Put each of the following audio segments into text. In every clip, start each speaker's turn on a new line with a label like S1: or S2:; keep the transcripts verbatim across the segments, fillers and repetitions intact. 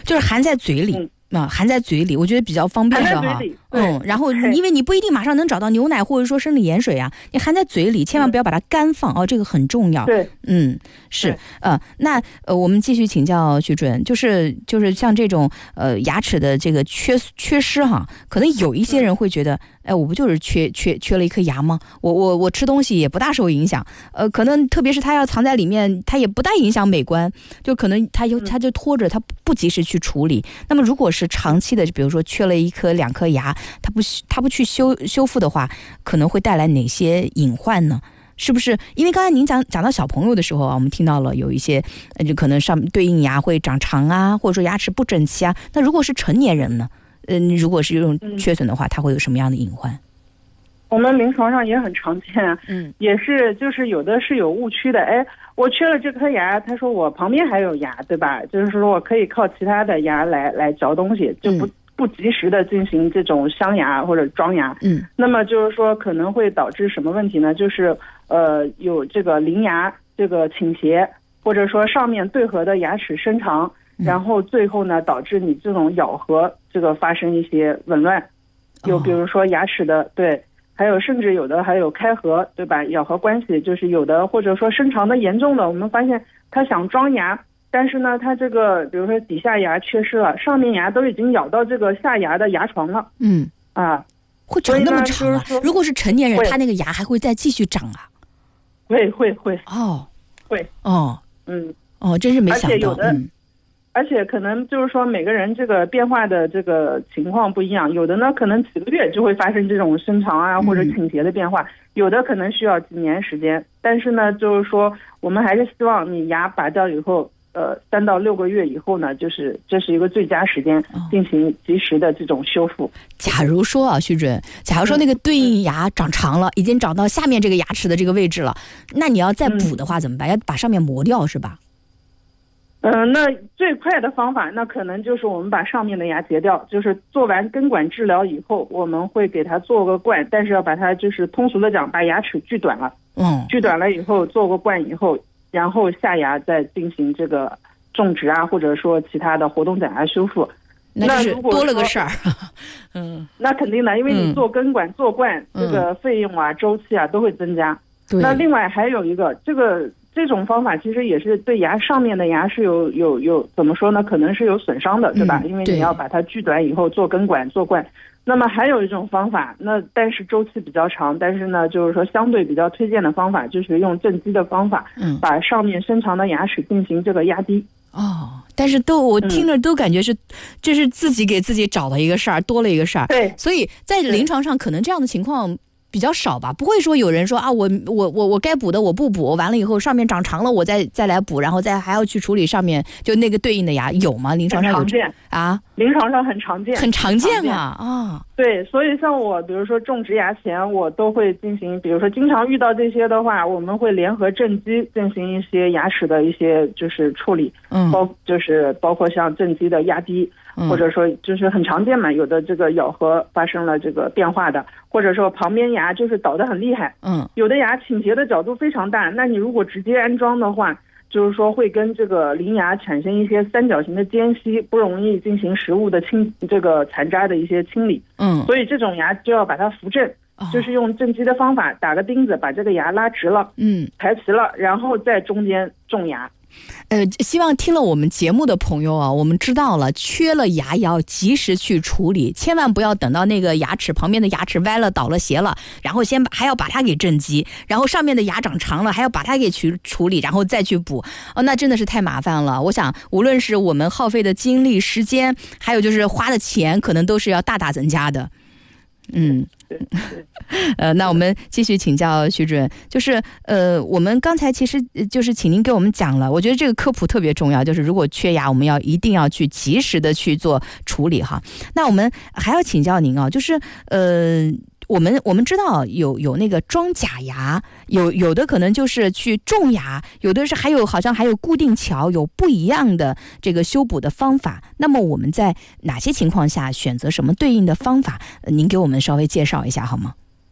S1: 就是含在嘴里。嗯啊，含在嘴里，我觉得比较方便的哈。嗯，然后因为你不一定马上能找到牛奶或者说生理盐水啊，你含在嘴里，千万不要把它干放哦，这个很重要。
S2: 对，
S1: 嗯，是呃，那呃，我们继续请教徐主任，就是就是像这种呃牙齿的这个缺缺失哈，可能有一些人会觉得，哎，我不就是缺缺缺了一颗牙吗？我我我吃东西也不大受影响，呃，可能特别是它要藏在里面，它也不大影响美观，就可能它就它就拖着，它不及时去处理。那么如果是是长期的，比如说缺了一颗两颗牙，它不它不去修修复的话，可能会带来哪些隐患呢？是不是？因为刚才您讲讲到小朋友的时候啊，我们听到了有一些就可能上对应牙会长长啊，或者说牙齿不整齐啊。那如果是成年人呢？嗯、呃，如果是这种缺损的话，它会有什么样的隐患？
S2: 我们临床上也很常见啊，嗯，也是就是有的是有误区的，哎，我缺了这颗牙，他说我旁边还有牙，对吧？就是说我可以靠其他的牙来来嚼东西，就不、嗯、不及时的进行这种镶牙或者装牙，嗯，那么就是说可能会导致什么问题呢？就是呃有这个邻牙这个倾斜，或者说上面对合的牙齿伸长，嗯、然后最后呢导致你这种咬合这个发生一些紊乱，有比如说牙齿的、哦、对。还有甚至有的还有开合，对吧？咬合关系就是有的，或者说伸长的严重的，我们发现他想装牙，但是呢，他这个比如说底下牙缺失了，上面牙都已经咬到这个下牙的牙床了。嗯啊，
S1: 会长那么长啊？如果是成年人，他那个牙还会再继续长啊？
S2: 会会会
S1: 哦，
S2: 会
S1: 哦，
S2: 嗯
S1: 哦，真是没想到。
S2: 而且有的。
S1: 嗯
S2: 而且可能就是说每个人这个变化的这个情况不一样，有的呢可能几个月就会发生这种伸长啊或者倾斜的变化，嗯、有的可能需要几年时间。但是呢，就是说我们还是希望你牙拔掉以后，呃，三到六个月以后呢，就是这是一个最佳时间进行及时的这种修复。
S1: 假如说啊，徐主任，假如说那个对应牙长长了，已经长到下面这个牙齿的这个位置了，那你要再补的话怎么办？嗯、要把上面磨掉是吧？
S2: 嗯、呃，那最快的方法，那可能就是我们把上面的牙截掉，就是做完根管治疗以后，我们会给它做个冠，但是要把它就是通俗的讲，把牙齿锯短了，嗯，锯短了以后做个冠以后，然后下牙再进行这个种植啊，或者说其他的活动假牙修复。
S1: 那就是多了个事儿，
S2: 嗯，那肯定的，因为你做根管、嗯、做冠，这个费用啊、周期啊都会增加。对。那另外还有一个这个。这种方法其实也是对牙上面的牙是有有有怎么说呢？可能是有损伤的，对吧？嗯、因为你要把它锯短以后做根管做冠。那么还有一种方法，那但是周期比较长，但是呢，就是说相对比较推荐的方法，就是用正畸的方法，嗯，把上面伸长的牙齿进行这个压低。
S1: 哦，但是都我听着都感觉是，这、嗯、是自己给自己找了一个事儿，多了一个事儿。
S2: 对，
S1: 所以在临床上可能这样的情况比较少吧，不会说有人说啊，我我我我该补的我不补，完了以后上面长长了我再再来补，然后再还要去处理上面就那个对应的牙，有吗？临床上有
S2: 常见
S1: 啊？
S2: 临床上很常见，
S1: 很常见啊啊！
S2: 对，所以像我比如说种植牙前，我都会进行，比如说经常遇到这些的话，我们会联合正畸进行一些牙齿的一些就是处理，嗯，包就是包括像正畸的压低。或者说就是很常见嘛，有的这个咬合发生了这个变化的，或者说旁边牙就是倒得很厉害，嗯，有的牙倾斜的角度非常大，那你如果直接安装的话，就是说会跟这个邻牙产生一些三角形的间隙，不容易进行食物的清这个残渣的一些清理，嗯，所以这种牙就要把它扶正，哦、就是用正畸的方法打个钉子把这个牙拉直了，嗯，抬齐了，然后在中间种牙。
S1: 呃，希望听了我们节目的朋友啊，我们知道了，缺了牙要及时去处理，千万不要等到那个牙齿旁边的牙齿歪了、倒了、斜了，然后先把还要把它给正畸，然后上面的牙长长了，还要把它给去处理，然后再去补，哦，那真的是太麻烦了。我想，无论是我们耗费的精力、时间，还有就是花的钱，可能都是要大大增加的。嗯。呃，那我们继续请教徐主任，就是呃，我们刚才其实就是请您给我们讲了，我觉得这个科普特别重要，就是如果缺牙，我们要一定要去及时的去做处理哈。那我们还要请教您啊，就是呃。我们我们知道有有那个装假牙，有有的可能就是去种牙，有的是还有好像还有固定桥，有不一样的这个修补的方法。那么我们在哪些情况下选择什么对应的方法？您给我们稍微介绍一下好吗？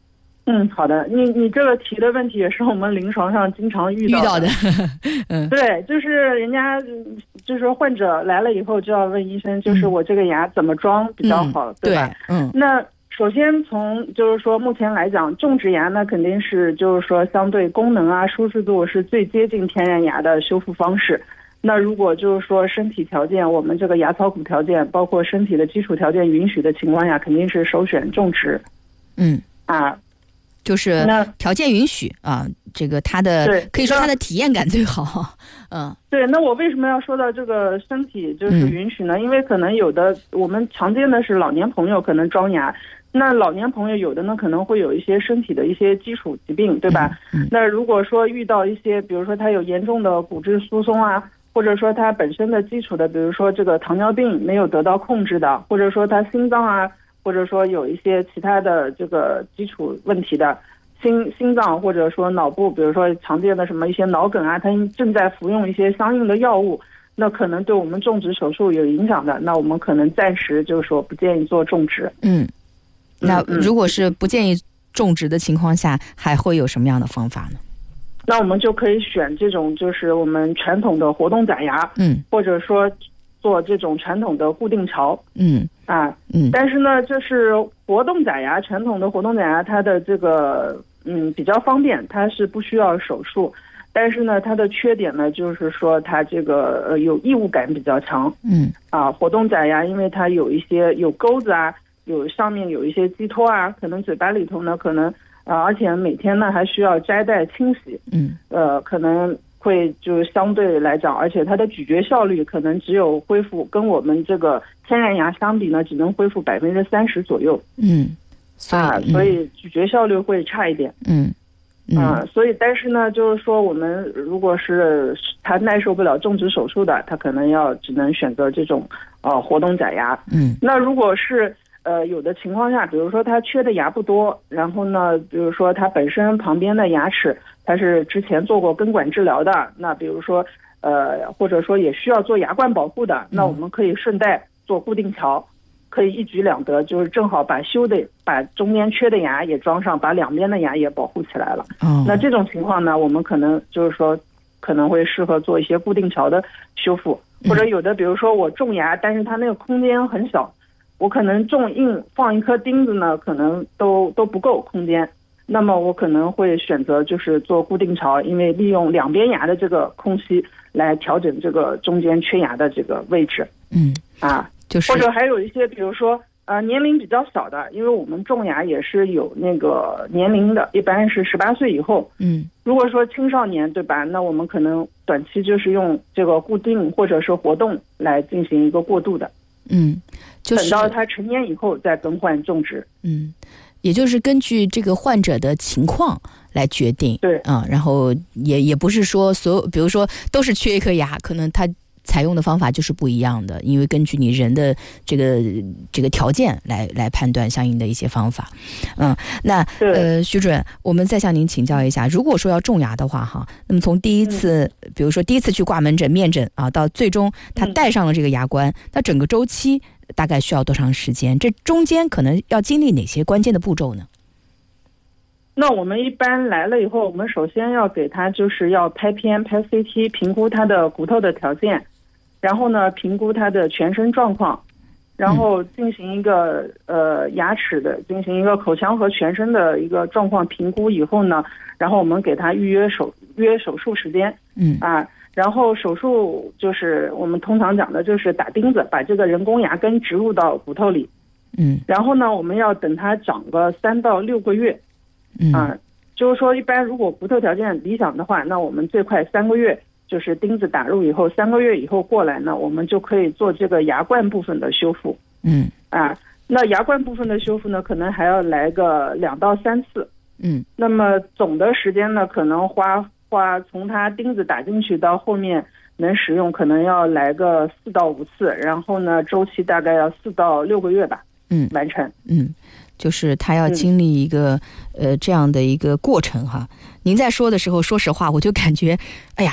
S2: 嗯，好的，你你这个提的问题也是我们临床上经常遇到的。
S1: 遇到的嗯，
S2: 对，就是人家就是患者来了以后就要问医生，就是我这个牙怎么装比较好，
S1: 嗯、
S2: 对吧？
S1: 嗯，
S2: 那首先从就是说目前来讲，种植牙呢肯定是就是说相对功能啊、舒适度是最接近天然牙的修复方式。那如果就是说身体条件，我们这个牙槽骨条件，包括身体的基础条件允许的情况下，肯定是首选种植。
S1: 嗯
S2: 啊。
S1: 就是条件允许啊，这个它的可以说它的体验感最好。嗯，
S2: 对。那我为什么要说到这个身体就是允许呢？嗯、因为可能有的我们常见的是老年朋友可能装牙，那老年朋友有的呢可能会有一些身体的一些基础疾病，对吧？嗯嗯、那如果说遇到一些，比如说他有严重的骨质疏松啊，或者说他本身的基础的，比如说这个糖尿病没有得到控制的，或者说他心脏啊。或者说有一些其他的这个基础问题的心心脏或者说脑部，比如说常见的什么一些脑梗啊，他正在服用一些相应的药物，那可能对我们种植手术有影响的，那我们可能暂时就是说不建议做种植。
S1: 嗯，那如果是不建议种植的情况下，还会有什么样的方法呢？
S2: 那我们就可以选这种就是我们传统的活动假牙，
S1: 嗯，
S2: 或者说做这种传统的固定槽，
S1: 嗯。
S2: 啊，
S1: 嗯，
S2: 但是呢，就是活动假牙，传统的活动假牙，它的这个嗯比较方便，它是不需要手术，但是呢，它的缺点呢，就是说它这个呃有异物感比较强，
S1: 嗯，
S2: 啊，活动假牙因为它有一些有钩子啊，有上面有一些寄托啊，可能嘴巴里头呢可能啊，而且每天呢还需要摘戴清洗，
S1: 嗯，
S2: 呃，可能。会就相对来讲，而且它的咀嚼效率可能只有恢复跟我们这个天然牙相比呢，只能恢复百分之三十左右。
S1: 嗯，所以、
S2: 啊，所以咀嚼效率会差一点。
S1: 嗯，嗯
S2: 啊，所以但是呢，就是说我们如果是他耐受不了种植手术的，他可能要只能选择这种呃活动假牙。
S1: 嗯，
S2: 那如果是呃有的情况下，比如说他缺的牙不多，然后呢，比如说他本身旁边的牙齿。他是之前做过根管治疗的，那比如说，呃，或者说也需要做牙冠保护的，那我们可以顺带做固定桥，可以一举两得，就是正好把修的、把中间缺的牙也装上，把两边的牙也保护起来了。
S1: 哦，
S2: 那这种情况呢，我们可能就是说，可能会适合做一些固定桥的修复，或者有的，比如说我种牙，但是它那个空间很小，我可能种硬放一颗钉子呢，可能都都不够空间。那么我可能会选择就是做固定槽，因为利用两边牙的这个空隙来调整这个中间缺牙的这个位置。
S1: 嗯，
S2: 啊，
S1: 就是
S2: 或者还有一些，比如说呃年龄比较小的，因为我们种牙也是有那个年龄的，一般是十八岁以后。
S1: 嗯，
S2: 如果说青少年对吧，那我们可能短期就是用这个固定或者是活动来进行一个过渡的。
S1: 嗯，就是
S2: 等到他成年以后再更换种植。
S1: 嗯。也就是根据这个患者的情况来决定，
S2: 对
S1: 啊，然后也也不是说所有，比如说都是缺一颗牙，可能他采用的方法就是不一样的，因为根据你人的这个这个条件来来判断相应的一些方法。嗯，那呃，徐主任，我们再向您请教一下，如果说要种牙的话，哈，那么从第一次，嗯、比如说第一次去挂门诊面诊啊，到最终他戴上了这个牙冠，嗯、那整个周期大概需要多长时间？这中间可能要经历哪些关键的步骤呢？
S2: 那我们一般来了以后，我们首先要给他就是要拍片、拍 C T， 评估他的骨头的条件，然后呢，评估他的全身状况，然后进行一个呃牙齿的进行一个口腔和全身的一个状况评估以后呢，然后我们给他预约手预约手术时间。
S1: 嗯
S2: 啊。然后手术就是我们通常讲的就是打钉子，把这个人工牙根植入到骨头里。
S1: 嗯，
S2: 然后呢，我们要等它长个三到六个月。
S1: 嗯
S2: 啊，就是说一般如果骨头条件理想的话，那我们最快三个月，就是钉子打入以后三个月以后过来呢，我们就可以做这个牙冠部分的修复。
S1: 嗯
S2: 啊，那牙冠部分的修复呢，可能还要来个两到三次。
S1: 嗯，
S2: 那么总的时间呢，可能花。花从它钉子打进去到后面能使用，可能要来个四到五次，然后呢，周期大概要四到六个月吧。
S1: 嗯，
S2: 完成。
S1: 嗯，就是他要经历一个、嗯、呃这样的一个过程哈。您在说的时候，说实话，我就感觉，哎呀，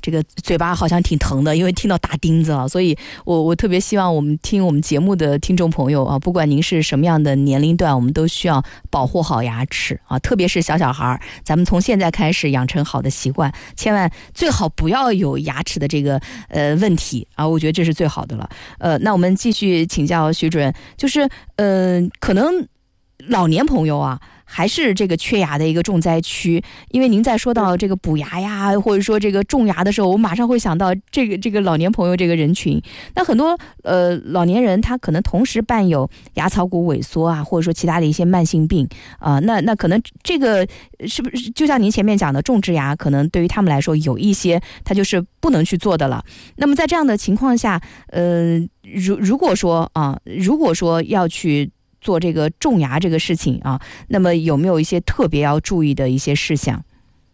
S1: 这个嘴巴好像挺疼的，因为听到大钉子啊，所以我我特别希望我们听我们节目的听众朋友啊，不管您是什么样的年龄段，我们都需要保护好牙齿啊，特别是小小孩，咱们从现在开始养成好的习惯，千万最好不要有牙齿的这个呃问题啊，我觉得这是最好的了。呃，那我们继续请教徐主任，就是呃，可能老年朋友啊，还是这个缺牙的一个重灾区，因为您在说到这个补牙呀，或者说这个种牙的时候，我马上会想到这个这个老年朋友这个人群。那很多呃老年人他可能同时伴有牙槽骨萎缩啊，或者说其他的一些慢性病啊、呃，那那可能这个是不是就像您前面讲的，种植牙可能对于他们来说有一些他就是不能去做的了。那么在这样的情况下，呃，如如果说啊，如果说要去做这个种牙这个事情啊，那么有没有一些特别要注意的一些事项？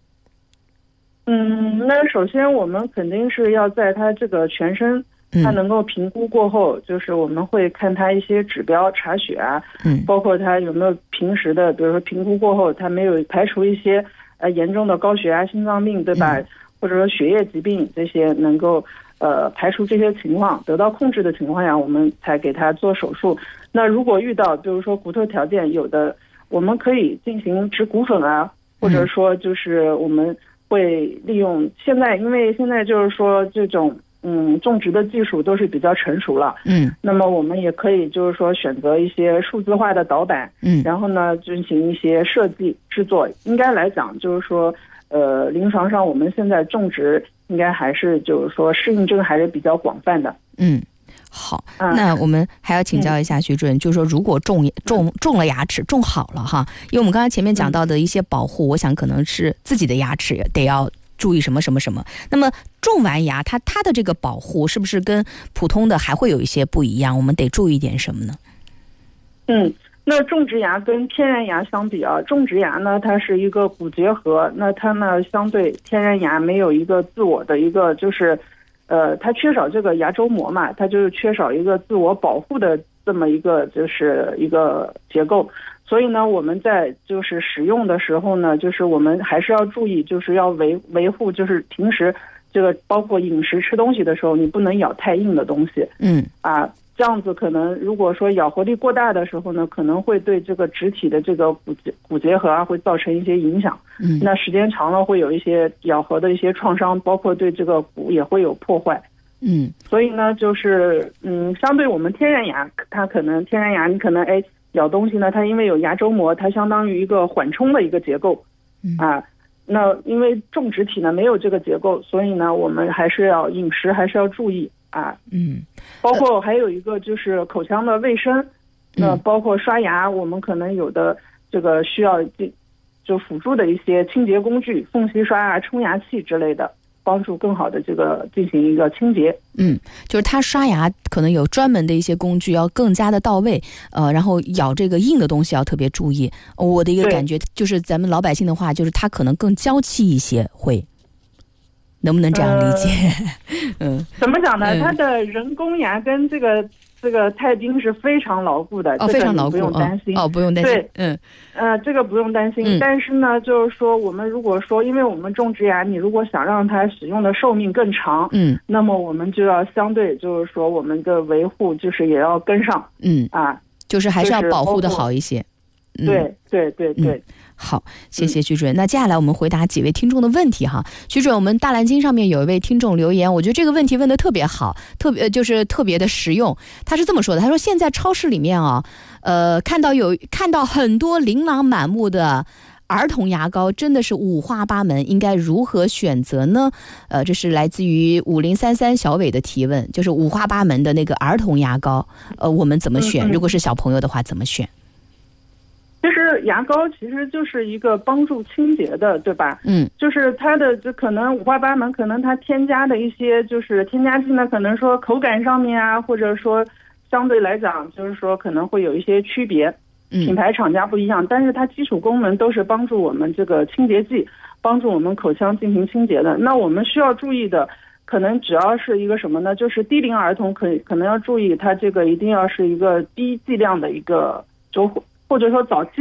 S2: 嗯，那首先我们肯定是要在他这个全身，他能够评估过后，嗯、就是我们会看他一些指标查血啊，嗯，包括他有没有平时的，比如说评估过后他没有排除一些呃严重的高血压、心脏病，对吧？嗯、或者说血液疾病这些能够呃排除这些情况得到控制的情况下，我们才给他做手术。那如果遇到就是说骨头条件有的，我们可以进行植骨粉啊，或者说就是我们会利用现在，因为现在就是说这种嗯种植的技术都是比较成熟了，嗯，那么我们也可以就是说选择一些数字化的导板，嗯，然后呢进行一些设计制作。应该来讲就是说呃临床上我们现在种植应该还是就是说适应症还是比较广泛的，嗯。
S1: 好，那我们还要请教一下徐主任，嗯、就是说如果种种种了牙齿种好了哈，因为我们刚才前面讲到的一些保护，嗯、我想可能是自己的牙齿得要注意什么什么什么。那么种完牙，它它的这个保护是不是跟普通的还会有一些不一样？我们得注意点什么呢？
S2: 嗯，那种植牙跟天然牙相比啊，种植牙呢它是一个骨结合，那它呢相对天然牙没有一个自我的一个就是。呃，它缺少这个牙周膜嘛，它就是缺少一个自我保护的这么一个就是一个结构，所以呢，我们在就是使用的时候呢，就是我们还是要注意，就是要维维护，就是平时这个包括饮食吃东西的时候，你不能咬太硬的东西，嗯，啊，这样子可能如果说咬合力过大的时候呢，可能会对这个植体的这个骨骨结合啊会造成一些影响。嗯，那时间长了会有一些咬合的一些创伤，包括对这个骨也会有破坏。嗯，所以呢，就是嗯，相对我们天然牙，它可能天然牙你可能哎咬东西呢，它因为有牙周膜，它相当于一个缓冲的一个结构。嗯啊，那因为种植体呢没有这个结构，所以呢我们还是要饮食还是要注意啊。嗯，包括还有一个就是口腔的卫生，那、呃、包括刷牙，我们可能有的这个需要就辅助的一些清洁工具，缝隙刷啊、冲牙器之类的，帮助更好的这个进行一个清洁。
S1: 嗯，就是他刷牙可能有专门的一些工具，要更加的到位。呃，然后咬这个硬的东西要特别注意。我的一个感觉就是咱们老百姓的话，就是他可能更娇气一些，会。能不能这样理解？
S2: 呃、嗯，怎么讲呢？它的人工牙跟这个这个钛钉是非常牢固的，
S1: 哦，非常牢固，
S2: 不用担心。
S1: 哦，不用担心。
S2: 对，嗯，呃，这个不用担心。嗯、但是呢，就是说，我们如果说，因为我们种植牙，你如果想让它使用的寿命更长，嗯，那么我们就要相对就是说，我们的维护就是也要跟上，
S1: 嗯啊，就是还是要保护的好一些。
S2: 嗯、对对对对。嗯，
S1: 好，谢谢徐主任。那接下来我们回答几位听众的问题哈。徐主任，我们大蓝鲸上面有一位听众留言，我觉得这个问题问得特别好，特别就是特别的实用。他是这么说的，他说现在超市里面啊，呃，看到有看到很多琳琅满目的儿童牙膏，真的是五花八门，应该如何选择呢？呃，这是来自于五零三三小伟的提问，就是五花八门的那个儿童牙膏，呃，我们怎么选？如果是小朋友的话，怎么选？
S2: 其实牙膏其实就是一个帮助清洁的，对吧？嗯，就是它的就可能五花八门，可能它添加的一些就是添加剂呢，可能说口感上面啊，或者说相对来讲就是说可能会有一些区别，品牌厂家不一样，但是它基础功能都是帮助我们这个清洁剂，帮助我们口腔进行清洁的。那我们需要注意的，可能只要是一个什么呢？就是低龄儿童可以可能要注意，它这个一定要是一个低剂量的一个就。或者说早期的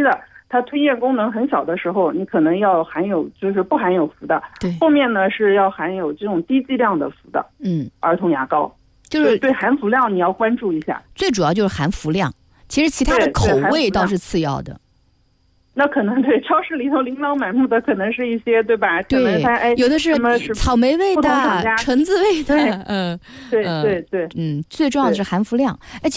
S2: 它吞咽功能很小的时候，你可能要含有就是不含有氟的，
S1: 对，
S2: 后面呢是要含有这种低剂量的氟的，
S1: 嗯，
S2: 儿童牙膏，
S1: 就是
S2: 对含氟量你要关注一下，
S1: 最主要就是含氟量，其实其他的口味倒是次要的。
S2: 那可能对超市里头琳琅满目的可能是一些对吧？
S1: 对，
S2: 可能它哎
S1: 有的是草莓味的、橙子味的，
S2: 对
S1: 嗯，
S2: 对对对，
S1: 嗯，最重要的是含氟量。哎。